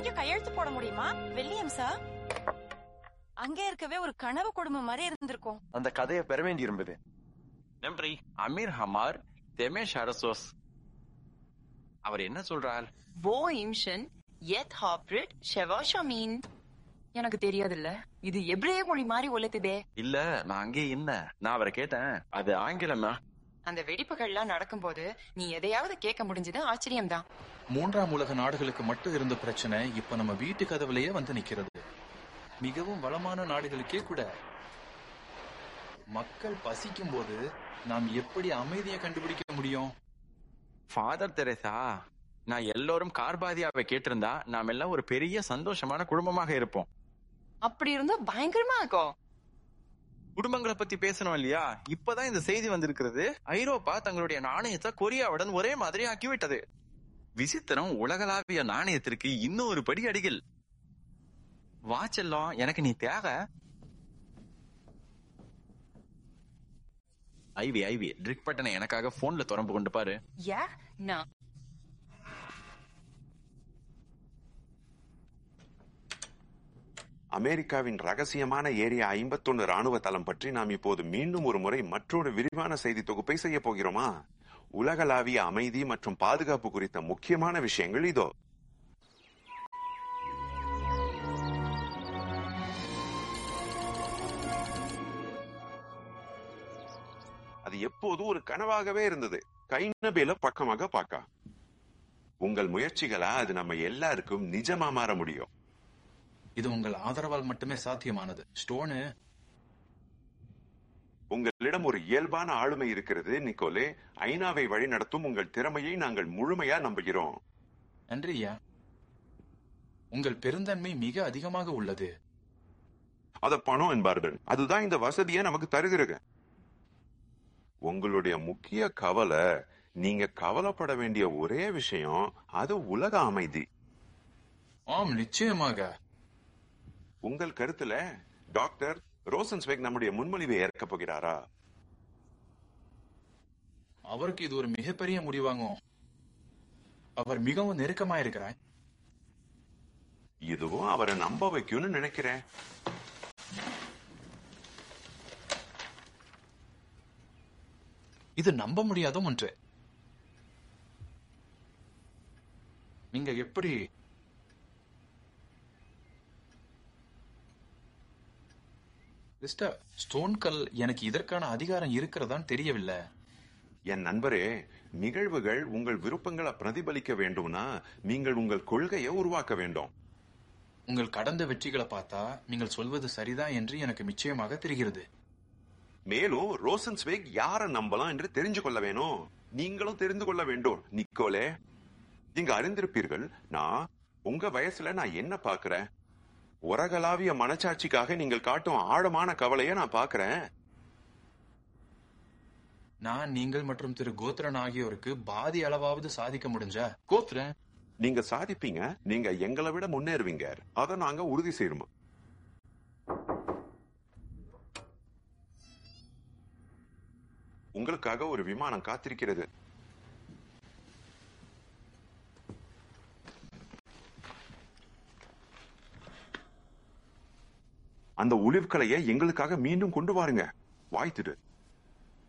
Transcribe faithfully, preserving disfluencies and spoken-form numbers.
இங்கேயும் கையெழுத்து போட முடியுமா? வில்லியம் சார், அங்கே இருக்கவே ஒரு கனவு குடும்பம் மாதிரி இருந்திருக்கும். அந்த கதையை பெற வேண்டி இருந்தது. நன்றி. அமீர் ஹமார் தெமேஷ் அரசோஸ். அவர் என்ன சொல்றார்? Wo Imschen, Jet Hoprit, Shevashamin. எனக்கு தெரியாதுல்ல, இது எபிரேய மொழி மாதிரி ஒலிக்குதே. இல்ல, நான் அங்கே என்ன நான் அவரை கேட்டேன். அது ஆங்கிலமா? அந்த வெடிப்புகள்லாம் நடக்கும்போது நீ எதையாவது கேட்க முடிஞ்சது ஆச்சரியம்தான். மூன்றாம் உலக நாடுகளுக்கு மட்டும் இருந்த பிரச்சனை இப்ப நம்ம வீட்டு கதவுலயே வந்து நிக்கிறது. மிகவும் வளமான நாடுகளுக்கே கூட. மக்கள் பசிக்கும் போது நாம் எப்படி அமைதியை கண்டுபிடிக்க முடியும்? ஃபாதர் தெரேசா, நான் எல்லோரும் கார்பாதியாவை கேட்டிருந்தா நாம் எல்லாம் ஒரு பெரிய சந்தோஷமான குடும்பமாக இருப்போம். அப்படி இருந்தா பயங்கரமா இருக்கும். குடும்பங்களை பத்தி பேசணும் இல்லையா? இப்பதான் இந்த செய்தி வந்திருக்கிறது. ஐரோப்பா தங்களுடைய நாணயத்தை கொரியாவுடன் ஒரே மாதிரி ஆக்கிவிட்டது. விசித்திரம், உலகளாவிய நாணயத்திற்கு இன்னும் ஒரு படி அடிகள். வாச்செல்லாம் எனக்கு நீ தேவை. ஐவி ஐவி ட்ரிக் பட்டனை எனக்காக போன்ல தொடர்பு கொண்டு பாரு. யா நான் அமெரிக்காவின் ரகசியமான ஏரியா ஐம்பத்தொன்னு ராணுவ தளம் பற்றி நாம் இப்போது மீண்டும் ஒரு முறை மற்றொரு விரிவான செய்தி தொகுப்பை செய்ய போகிறோமா? உலகளாவிய அமைதி மற்றும் பாதுகாப்பு குறித்த முக்கியமான விஷயங்கள் இதோ. அது எப்போதும் ஒரு கனவாகவே இருந்தது. கைநபேல பக்கமாக பாக்கா. உங்கள் முயற்சிகளா அது நம்ம எல்லாருக்கும் நிஜமா மாற முடியும். இது உங்கள் ஆதரவால் மட்டுமே சாத்தியமானது. ஸ்டோனு, உங்களிடம் ஒரு இயல்பான ஆளுமை இருக்கிறது நிக்கோலே. ஐநாவை வழி நடத்தும் உங்கள் திறமையை நாங்கள் முழுமையா நம்புகிறோம். நன்றியா. உங்கள் பெருந்தன்மை மிக அதிகமாக உள்ளது. அத பணம் என்பார்கள். அதுதான் இந்த வசதியை நமக்கு தருகிறது. உங்களுடைய முக்கிய கவலை, நீங்க கவலைப்பட வேண்டிய ஒரே விஷயம் அது உலக அமைதி. ஆம், நிச்சயமாக. உங்கள் கருத்துல டாக்டர் ரோசன்ஸ்வேக் நம்முடைய முன்மொழிவை ஏற்க போகிறாரா? அவருக்கு இது ஒரு மிகப்பெரிய முடிவாகும். அவர் மிகவும் நெருக்கமா இருக்கிறார். இதுவும் அவரை நம்ப வைக்கும்னு நினைக்கிறேன். இது நம்ப முடியாத ஒன்று. நீங்க எப்படி ஸ்டோன்கல் எனக்கு இதற்கான அதிகாரம் இருக்கிறதான்னு தெரியவில்லை. என் நண்பரே, நிகழ்வுகள் உங்கள் விருப்பங்களை பிரதிபலிக்க வேண்டும்னா நீங்கள் உங்கள் கொள்கையை உருவாக்க வேண்டும். உங்கள் கடந்த வெற்றிகளை பார்த்தா நீங்கள் சொல்வது சரிதான் என்று எனக்கு நிச்சயமாக தெரிகிறது. மேலும் ரோசன்ஸ்வேக் யாரை நம்பலாம் என்று தெரிஞ்சு கொள்ள வேணும். நீங்களும் தெரிந்து கொள்ள வேண்டும். நிக்கோலே, நீங்க அறிந்திருப்பீர்கள், நான் உங்க வயசுல நான் என்ன பாக்குறேன். உலகளாவிய மனச்சாட்சிக்காக நீங்கள் காட்டும் ஆழமான கவலையை நான் பாக்குறேன். நான் நீங்கள் மற்றும் திரு கோத்ரன் ஆகியோருக்கு பாதி அளவாவது சாதிக்க முடிஞ்சா கோத்ரன் நீங்க சாதிப்பீங்க. நீங்க எங்களை விட முன்னேறுவீங்க. அதை நாங்க உறுதி செய்யணும். உங்களுக்காக ஒரு விமானம் காத்திருக்கிறது. அந்த ஒளிவுகளையை எங்களுக்காக மீண்டும் கொண்டு வாருங்க. வாய்த்துடு.